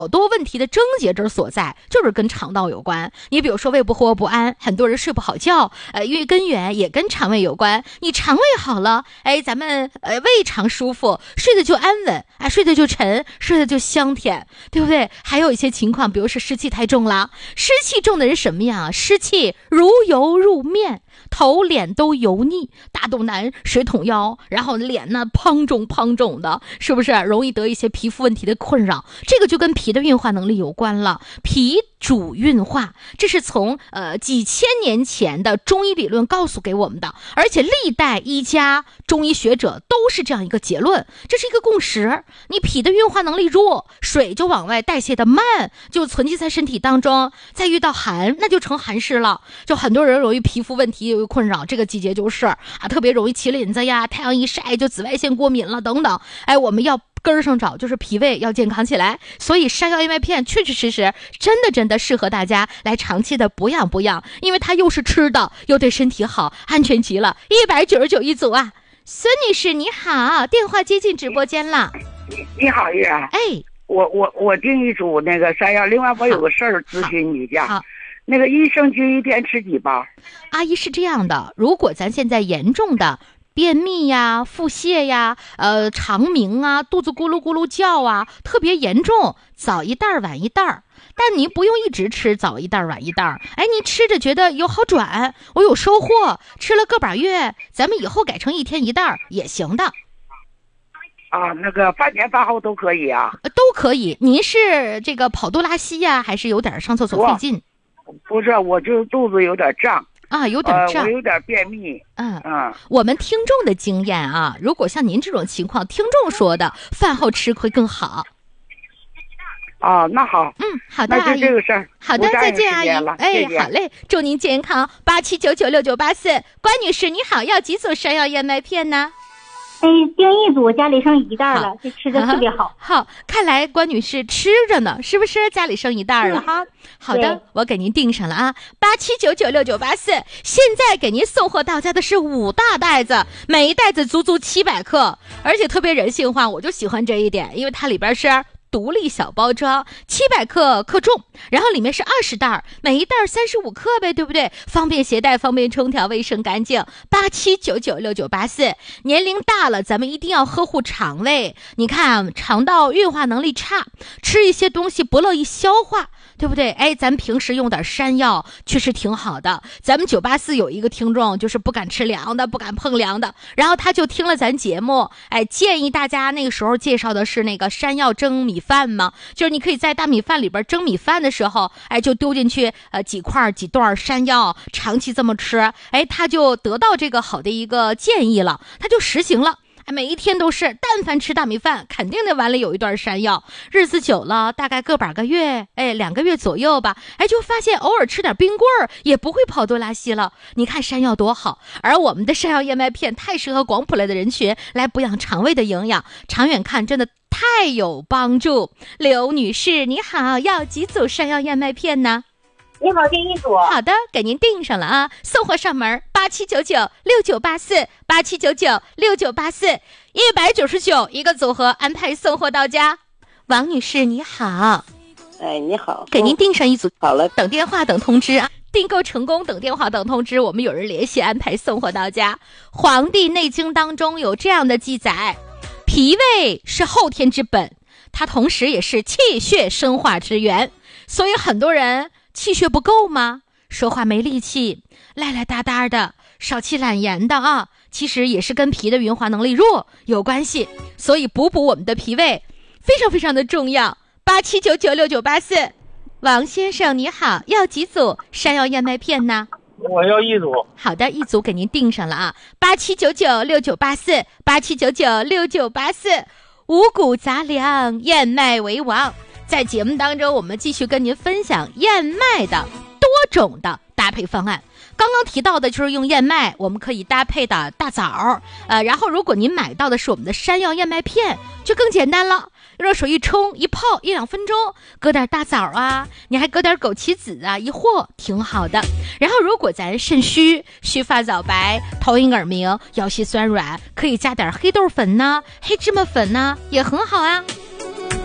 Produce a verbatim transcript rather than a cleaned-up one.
好多问题的症结之所在就是跟肠道有关。你比如说胃部活不安，很多人睡不好觉，呃，因为根源也跟肠胃有关。你肠胃好了，哎，咱们呃胃肠舒服，睡得就安稳，哎，睡得就沉，睡得就香甜，对不对？还有一些情况，比如说湿气太重了，湿气重的人什么样？湿气如油入面，头脸都油腻，大肚腩、水桶腰，然后脸呢胖肿胖肿的，是不是容易得一些皮肤问题的困扰？这个就跟脾的运化能力有关了。脾主运化，这是从呃几千年前的中医理论告诉给我们的，而且历代医家、中医学者都是这样一个结论，这是一个共识。你脾的运化能力弱，水就往外代谢的慢，就存积在身体当中，再遇到寒，那就成寒湿了。就很多人容易皮肤问题有困扰，这个季节就是啊，特别容易起疹子呀，太阳一晒就紫外线过敏了等等。哎，我们要根儿上找，就是脾胃要健康起来。所以山药燕麦片确确实实真的真的适合大家来长期的补养补养，因为它又是吃的，又对身体好，安全极了。一百九十九一组啊。孙女士你好，电话接进直播间了。 你你好月啊， 哎， 我我我订一组那个山药，另外我有个事儿咨询你一下。 好， 那个益生菌一天吃几包？ 阿姨是这样的，如果咱现在严重的便秘呀、腹泻呀、呃肠鸣啊、肚子咕噜咕噜叫啊，特别严重，早一袋晚一袋。但您不用一直吃早一袋晚一袋，哎，您吃着觉得有好转，我有收获，吃了个把月，咱们以后改成一天一袋也行的。 啊，那个饭前饭后都可以啊？ 呃、都可以。您是这个跑肚拉稀呀，还是有点上厕所费劲？ 不是，我就肚子有点胀。 啊，有点胀、 呃，我有点便秘。 嗯嗯， 我们听众的经验啊，如果像您这种情况，听众说的饭后吃会更好。 哦，那好， 嗯，好的， 那就这个事儿。 好的，再见，阿姨。哎， 谢谢好嘞，祝您健康。八七九九六九八四，关女士你好，要几组山药燕麦片呢？ 哎，订一组，家里剩一袋了，这吃的特别好。 好，看来关女士吃着呢，是不是？家里剩一袋了哈。好的，我给您订上了啊，八七九九六九八四。现在给您送货到家的是五大袋子，每一袋子足足七百克，而且特别人性化，我就喜欢这一点，因为它里边是独立小包装，七百克克重，然后里面是二十袋，每一袋三十五克呗，对不对？方便携带，方便冲调，卫生干净。八七九九六九八四，年龄大了，咱们一定要呵护肠胃。你看，肠道运化能力差，吃一些东西不乐意消化，对不对？哎，咱平时用点山药，确实挺好的。咱们九八四有一个听众，就是不敢吃凉的，不敢碰凉的，然后他就听了咱节目，哎，建议大家那个时候介绍的是那个山药蒸米饭吗？就是你可以在大米饭里边蒸米饭的时候，哎，就丢进去呃几块几段山药，长期这么吃，哎，他就得到这个好的一个建议了，他就实行了。每一天都是，但凡吃大米饭，肯定得碗里有一段山药。日子久了，大概个把个月，哎，两个月左右吧，哎，就发现偶尔吃点冰棍儿也不会跑肚拉稀了。你看山药多好，而我们的山药燕麦片太适合广谱类的人群来补养肠胃的营养，长远看真的太有帮助。刘女士你好，要几组山药燕麦片呢？ 你好，订一组。 好的，给您订上了啊，送货上门，八七九九六九八四，八七九九六九八四，一百九十九一个组合，安排送货到家。王女士你好， 哎，你好， 给您订上一组。 好了， 等电话等通知啊，订购成功等电话等通知，我们有人联系安排送货到家。黄帝内经当中有这样的记载，脾胃是后天之本，它同时也是气血生化之源，所以很多人气血不够吗？说话没力气，赖赖哒哒的，少气懒言的啊，其实也是跟脾的运化能力弱有关系。所以补补我们的脾胃非常非常的重要。八七九九六九八四，王先生你好，要几组山药燕麦片呢？ 我要一组。 好的，一组给您订上了啊，八七九九六九八四，八七九九六九八四，五谷杂粮，燕麦为王。在节目当中，我们继续跟您分享燕麦的多种的搭配方案。刚刚提到的就是用燕麦，我们可以搭配的大枣，呃，然后如果您买到的是我们的山药燕麦片，就更简单了。热水一冲一泡一两分钟，搁点大枣啊，你还搁点枸杞子啊，一和挺好的。然后如果咱肾虚、须发早白、头晕耳鸣、腰膝酸软，可以加点黑豆粉呢、黑芝麻粉呢，也很好啊。